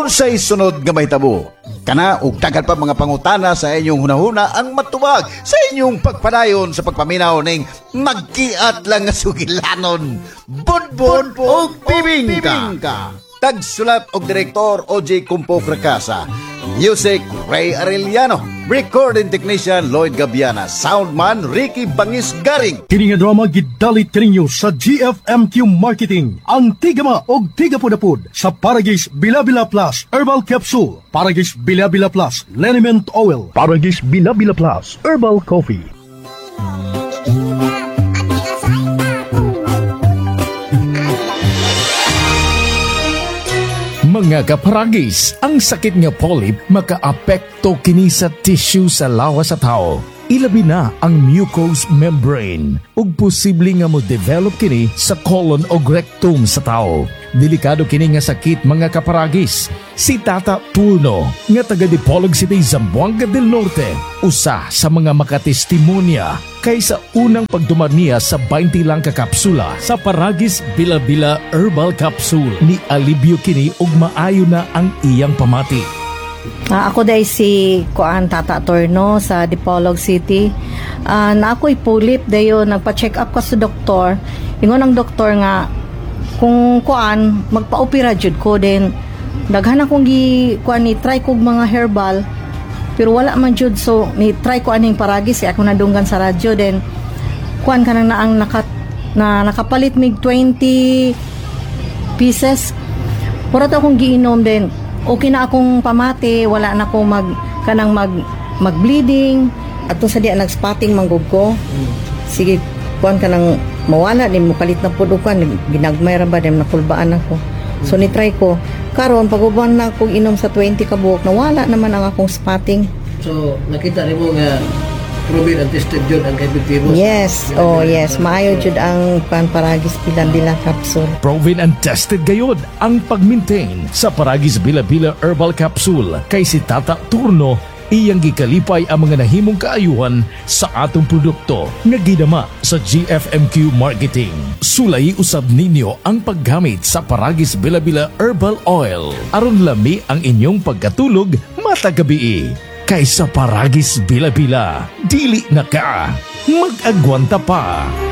Unsay sunod nga mahitabo? Kana ug daghan pa mga pangutana sa inyong hunahuna ang matubag sa inyong pagpadayon sa pagpaminaw ning magkiat lang nga sugilanon. Budbud ug bibingka. Tagsulat og direktor OJ Kumpo Fracasa. Music Ray Arellano. Recording technician Lloyd Gabiana. Soundman Ricky Bangis Garing. Kini nga drama gidalit kaninyo sa GFMQ Marketing. Ang tigama og tigapudapud sa Paragis Bilabila Plus Herbal Capsule, Paragis Bilabila Plus Liniment Oil, Paragis Bilabila Plus Herbal Coffee. Mga kaparagis, ang sakit nga polyp makaapekto kini sa tissue sa lawas sa tao. Ilabi na ang mucous membrane ug posible nga mo develop kini sa colon o rectum sa tao. Delikado kini nga sakit mga kaparagis. Si Tata Turno nga taga Dipolog City, Zamboanga del Norte, usa sa mga makatestimonya kaysa unang pagdumar niya sa 20 lang ka kapsula sa Paragis Bilabila Herbal Capsule ni alibyo kini ug maayo na ang iyang pamati. Ako dahil si Tata Torno sa Dipolog City. Na ako'y pulip dayo nagpa-check up ka sa doktor. Ingon ang doktor nga kung magpa-opera jud ko din. Daghan akong ni try kog mga herbal pero wala man jud, so ni try ko aning Paragis ako nadunggan sa radyo then kanang naang nakapalit mig 20 pieces. Pura to akong giinom din. Okay na akong pamati, wala na akong mag-bleeding. At sa diya nag-spotting manggug ko. Sige, kanang mawala din mo palit na pud ukan, ginagmay ra ba din nakulbaan ako. So ni try ko. Karon paguban na akong inom sa 20 ka buok, nawala naman ang akong spotting. So nakita nimo nga proven and tested yun ang epektibo. Yes, yes. Maayo jud ang Paragis Bilabila Capsule. Proven and tested gayod ang pag-maintain sa Paragis Bilabila Herbal Capsule kay si Tata Turno. Iyang gikalipay ang mga nahimong kaayuhan sa atong produkto nga gidama sa GFMQ Marketing. Sulay usab ninyo ang paggamit sa Paragis Bilabila Herbal Oil aron lami ang inyong pagkatulog matag gabi. Kaysa Paragis Bilabila, dili na ka mag-agwanta pa.